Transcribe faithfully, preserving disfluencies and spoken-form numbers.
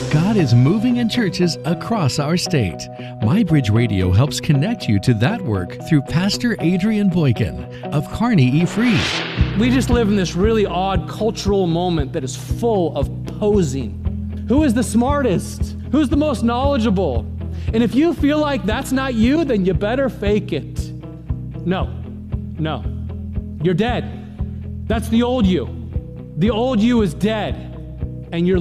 God is moving in churches across our state. MyBridge Radio helps connect you to that work through Pastor Adrian Boykin of Kearney E. Free. We just live in this really odd cultural moment that is full of posing. Who is the smartest? Who's the most knowledgeable? And if you feel like that's not you, then you better fake it. No, no. You're dead. That's the old you. The old you is dead, and you're